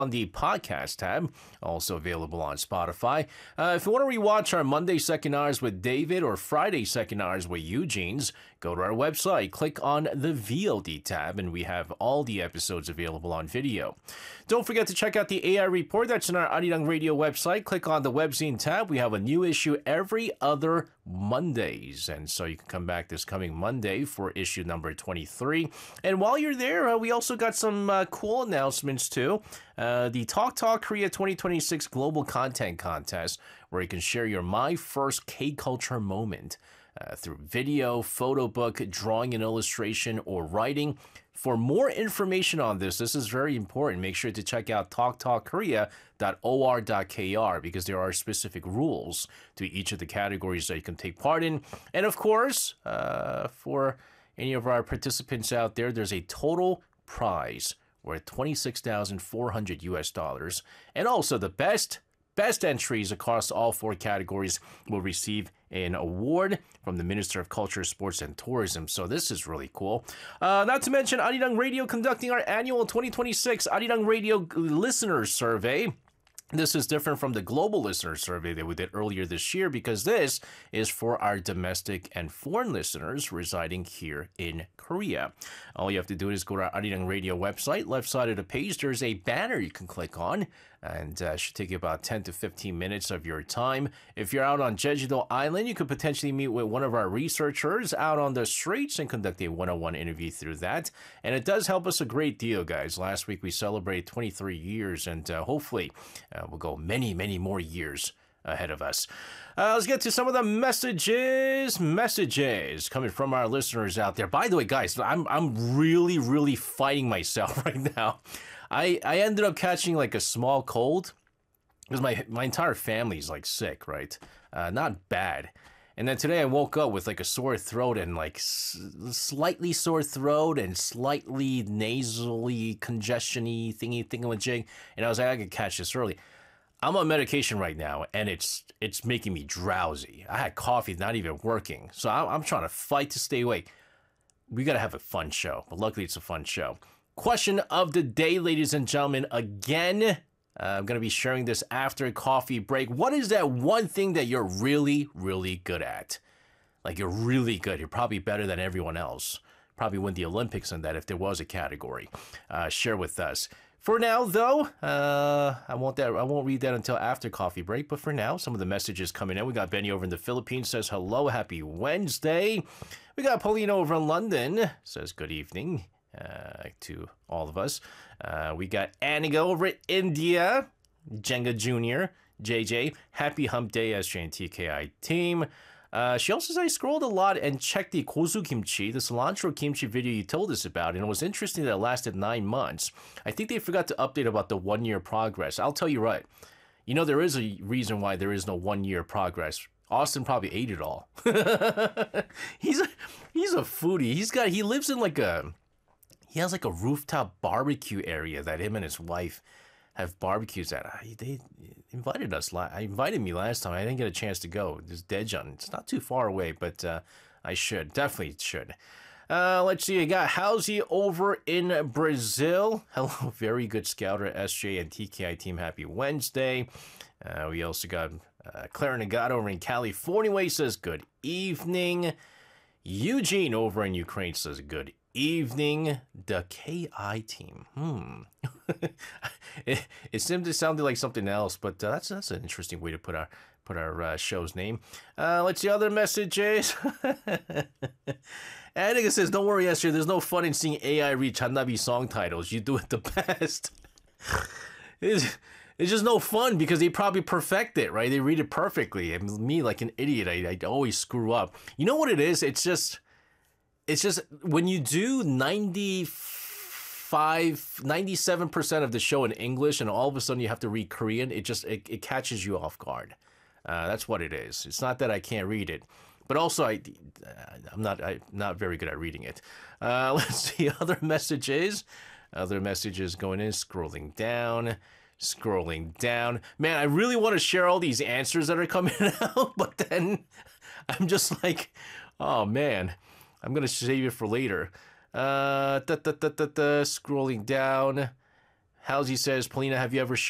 on the podcast tab, also available on Spotify. If you want to rewatch our Monday Second Hours with David or Friday Second Hours with Eugene's, go to our website, click on the VOD tab, and we have all the episodes available on video. Don't forget to check out the AI Report. That's in our Arirang Radio website. Click on the webzine tab. We have a new issue every other Mondays, and so you can come back this coming Monday for issue number 23. And while you're there, we also got some cool announcements too. The Talk Korea 2026 Global Content Contest, where you can share your My First K-Culture moment through video, photo book, drawing and illustration, or writing. For more information on this is very important. Make sure to check out talktalkkorea.or.kr because there are specific rules to each of the categories that you can take part in. And of course, for any of our participants out there, there's a total prize worth $26,400 US. And also the best entries across all four categories will receive an award from the Minister of Culture, Sports, and Tourism. So this is really cool. Not to mention Arirang Radio conducting our annual 2026 Arirang Radio Listener Survey. This is different from the global listener survey that we did earlier this year because this is for our domestic and foreign listeners residing here in Korea. All you have to do is go to our Arirang Radio website. Left side of the page, there's a banner you can click on, and it should take you about 10 to 15 minutes of your time. If you're out on Jeju-do Island, you could potentially meet with one of our researchers out on the streets and conduct a one-on-one interview through that. And it does help us a great deal, guys. Last week we celebrated 23 years, and hopefully we'll go many, many more years ahead of us. Let's get to some of the messages coming from our listeners out there. By the way, guys, I'm really fighting myself right now. I ended up catching like a small cold because my entire family's like sick, right? Not bad. And then today I woke up with like a sore throat and like slightly sore throat and slightly nasally congestion-y thingamajig. And I was like, I could catch this early. I'm on medication right now, and it's making me drowsy. I had coffee, not even working. So I'm trying to fight to stay awake. We got to have a fun show, but luckily it's a fun show. Question of the day, ladies and gentlemen. Again, I'm going to be sharing this after a coffee break. What is that one thing that you're really, really good at? Like you're really good. You're probably better than everyone else. Probably win the Olympics in that if there was a category. Share with us. For now, though, I won't read that until after coffee break. But for now, some of the messages coming in. We got Benny over in the Philippines says hello, happy Wednesday. We got Paulina over in London says good evening to all of us. We got Aniga over in India, Jenga Jr., JJ, happy hump day SJ and TKI team. She also says, I scrolled a lot and checked the gosu kimchi, the cilantro kimchi video you told us about, and it was interesting that it lasted 9 months. I think they forgot to update about the 1 year progress. I'll tell you right. You know, there is a reason why there is no 1 year progress. Austin probably ate it all. He's a foodie. He lives in he has like a rooftop barbecue area that him and his wife have barbecues at. They invited us. I invited me last time. I didn't get a chance to go. There's Daejeon. It's not too far away, but I definitely should. Let's see. I got Housie over in Brazil. Hello, very good scouter, SJ and TKI team. Happy Wednesday. We also got Clara Nagata over in California. He says good evening. Eugene over in Ukraine says good evening. The KI team. It seemed to sound like something else, but that's an interesting way to put our show's name. Let's see other messages. Annika says, don't worry, Esther, there's no fun in seeing AI read Channabi song titles. You do it the best. It's just no fun because they probably perfect it, right? They read it perfectly. And me, like an idiot, I always screw up. You know what it is? It's just when you do 97% of the show in English and all of a sudden you have to read Korean, it catches you off guard. That's what it is. It's not that I can't read it, but also I'm not very good at reading it. Let's see other messages. Other messages going in, scrolling down. Man, I really want to share all these answers that are coming out, but then I'm just like, oh man, I'm going to save it for later. Scrolling down. Halsey says, Polina, have you ever